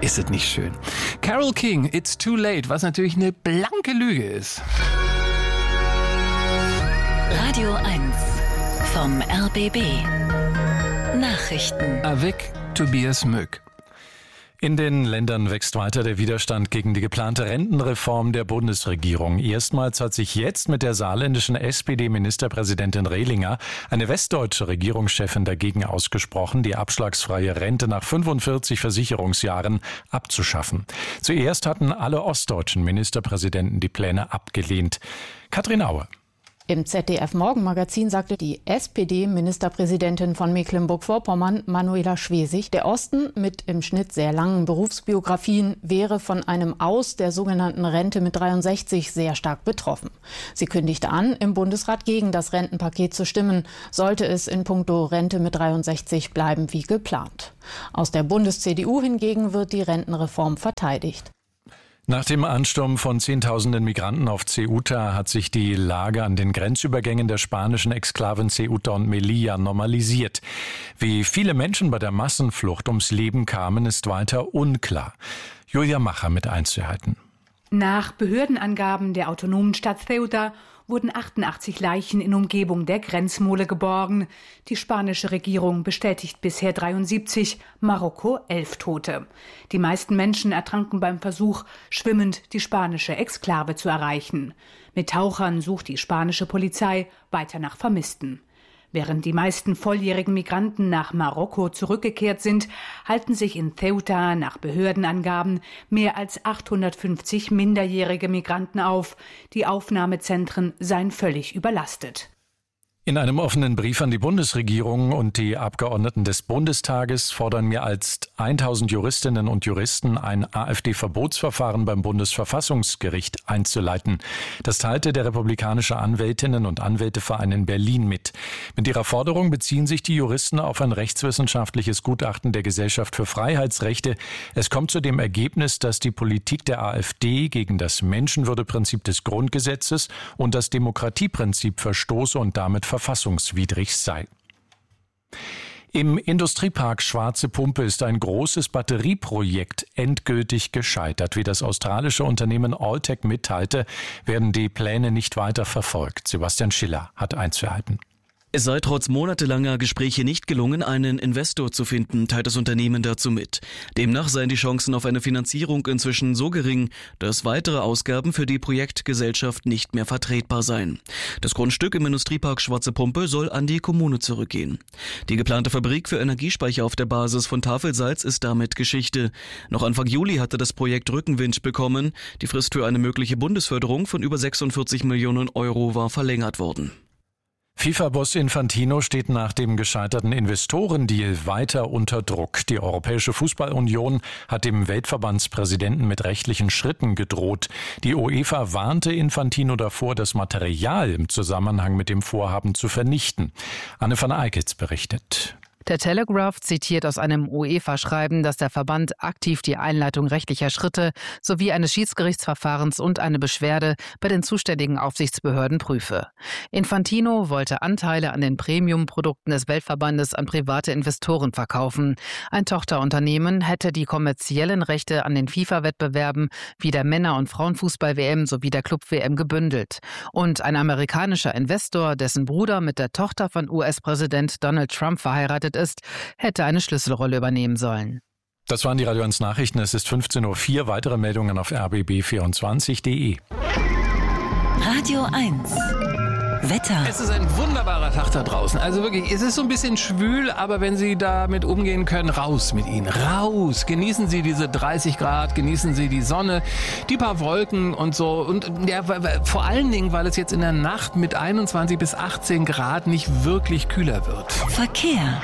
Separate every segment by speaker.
Speaker 1: Ist es nicht schön? Carole King, It's Too Late, was natürlich eine blanke Lüge ist.
Speaker 2: Radio 1 vom RBB. Nachrichten.
Speaker 1: Avec Tobias Möck.
Speaker 3: In den Ländern wächst weiter der Widerstand gegen die geplante Rentenreform der Bundesregierung. Erstmals hat sich jetzt mit der saarländischen SPD-Ministerpräsidentin Rehlinger eine westdeutsche Regierungschefin dagegen ausgesprochen, die abschlagsfreie Rente nach 45 Versicherungsjahren abzuschaffen. Zuerst hatten alle ostdeutschen Ministerpräsidenten die Pläne abgelehnt. Katrin Aue.
Speaker 4: Im ZDF-Morgenmagazin sagte die SPD-Ministerpräsidentin von Mecklenburg-Vorpommern, Manuela Schwesig, der Osten mit im Schnitt sehr langen Berufsbiografien wäre von einem Aus der sogenannten Rente mit 63 sehr stark betroffen. Sie kündigte an, im Bundesrat gegen das Rentenpaket zu stimmen, sollte es in puncto Rente mit 63 bleiben wie geplant. Aus der Bundes-CDU hingegen wird die Rentenreform verteidigt.
Speaker 3: Nach dem Ansturm von Zehntausenden Migranten auf Ceuta hat sich die Lage an den Grenzübergängen der spanischen Exklaven Ceuta und Melilla normalisiert. Wie viele Menschen bei der Massenflucht ums Leben kamen, ist weiter unklar. Julia Macher mit Einzelheiten.
Speaker 5: Nach Behördenangaben der autonomen Stadt Ceuta wurden 88 Leichen in Umgebung der Grenzmole geborgen. Die spanische Regierung bestätigt bisher 73, Marokko 11 Tote. Die meisten Menschen ertranken beim Versuch, schwimmend die spanische Exklave zu erreichen. Mit Tauchern sucht die spanische Polizei weiter nach Vermissten. Während die meisten volljährigen Migranten nach Marokko zurückgekehrt sind, halten sich in Ceuta nach Behördenangaben mehr als 850 minderjährige Migranten auf. Die Aufnahmezentren seien völlig überlastet.
Speaker 3: In einem offenen Brief an die Bundesregierung und die Abgeordneten des Bundestages fordern mehr als 1000 Juristinnen und Juristen, ein AfD-Verbotsverfahren beim Bundesverfassungsgericht einzuleiten. Das teilte der republikanische Anwältinnen- und Anwälteverein in Berlin mit. Mit ihrer Forderung beziehen sich die Juristen auf ein rechtswissenschaftliches Gutachten der Gesellschaft für Freiheitsrechte. Es kommt zu dem Ergebnis, dass die Politik der AfD gegen das Menschenwürdeprinzip des Grundgesetzes und das Demokratieprinzip verstoße und damit verfassungswidrig sei. Im Industriepark Schwarze Pumpe ist ein großes Batterieprojekt endgültig gescheitert. Wie das australische Unternehmen Alltech mitteilte, werden die Pläne nicht weiter verfolgt. Sebastian Schiller hat Einzelheiten.
Speaker 6: Es sei trotz monatelanger Gespräche nicht gelungen, einen Investor zu finden, teilt das Unternehmen dazu mit. Demnach seien die Chancen auf eine Finanzierung inzwischen so gering, dass weitere Ausgaben für die Projektgesellschaft nicht mehr vertretbar seien. Das Grundstück im Industriepark Schwarze Pumpe soll an die Kommune zurückgehen. Die geplante Fabrik für Energiespeicher auf der Basis von Tafelsalz ist damit Geschichte. Noch Anfang Juli hatte das Projekt Rückenwind bekommen. Die Frist für eine mögliche Bundesförderung von über 46 Millionen Euro war verlängert worden.
Speaker 3: FIFA-Boss Infantino steht nach dem gescheiterten Investorendeal weiter unter Druck. Die Europäische Fußballunion hat dem Weltverbandspräsidenten mit rechtlichen Schritten gedroht. Die UEFA warnte Infantino davor, das Material im Zusammenhang mit dem Vorhaben zu vernichten. Anne van Eickels berichtet.
Speaker 7: Der Telegraph zitiert aus einem UEFA-Schreiben, dass der Verband aktiv die Einleitung rechtlicher Schritte sowie eines Schiedsgerichtsverfahrens und eine Beschwerde bei den zuständigen Aufsichtsbehörden prüfe. Infantino wollte Anteile an den Premium-Produkten des Weltverbandes an private Investoren verkaufen. Ein Tochterunternehmen hätte die kommerziellen Rechte an den FIFA-Wettbewerben wie der Männer- und Frauenfußball-WM sowie der Club-WM gebündelt. Und ein amerikanischer Investor, dessen Bruder mit der Tochter von US-Präsident Donald Trump verheiratet ist, hätte eine Schlüsselrolle übernehmen sollen.
Speaker 3: Das waren die Radio 1 Nachrichten. Es ist 15:04 Uhr. Weitere Meldungen auf rbb24.de.
Speaker 2: Radio 1 Wetter.
Speaker 1: Es ist ein wunderbarer Tag da draußen. Also wirklich, es ist so ein bisschen schwül, aber wenn Sie damit umgehen können, raus mit Ihnen. Raus. Genießen Sie diese 30 Grad, genießen Sie die Sonne, die paar Wolken und so. Und ja, vor allen Dingen, weil es jetzt in der Nacht mit 21 bis 18 Grad nicht wirklich kühler wird.
Speaker 2: Verkehr.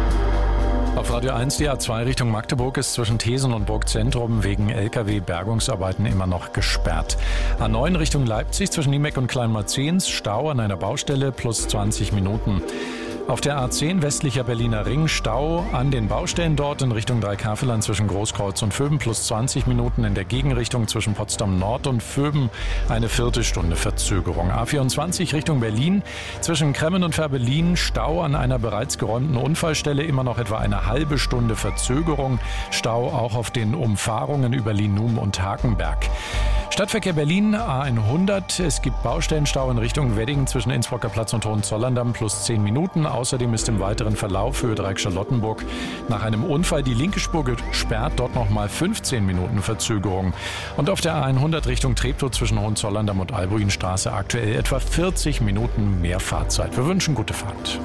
Speaker 3: Auf Radio 1 die A2 Richtung Magdeburg ist zwischen Thesen und Burgzentrum wegen LKW-Bergungsarbeiten immer noch gesperrt. A9 Richtung Leipzig zwischen Niemeck und Kleinmarzens Stau an einer Baustelle plus 20 Minuten. Auf der A10 westlicher Berliner Ring Stau an den Baustellen dort in Richtung Dreikafelland zwischen Großkreuz und Vöben plus 20 Minuten, in der Gegenrichtung zwischen Potsdam Nord und Vöben eine Viertelstunde Verzögerung. A24 Richtung Berlin zwischen Kremmen und Fährberlin Stau an einer bereits geräumten Unfallstelle, immer noch etwa eine halbe Stunde Verzögerung. Stau auch auf den Umfahrungen über Linum und Hakenberg. Stadtverkehr Berlin A100. Es gibt Baustellenstau in Richtung Wedding zwischen Innsbrucker Platz und Hohenzollern-Damm plus 10 Minuten. Außerdem ist im weiteren Verlauf Höhe Dreieck-Charlottenburg nach einem Unfall die linke Spur gesperrt. Dort nochmal 15 Minuten Verzögerung. Und auf der A100 Richtung Treptow zwischen Hohenzollern-Damm und Albuinstraße aktuell etwa 40 Minuten mehr Fahrzeit. Wir wünschen gute Fahrt.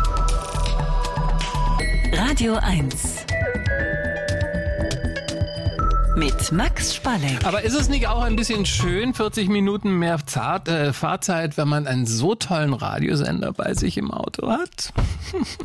Speaker 2: Radio 1 mit Max Spalleck.
Speaker 1: Aber ist es nicht auch ein bisschen schön, 40 Minuten mehr Fahrzeit, wenn man einen so tollen Radiosender bei sich im Auto hat?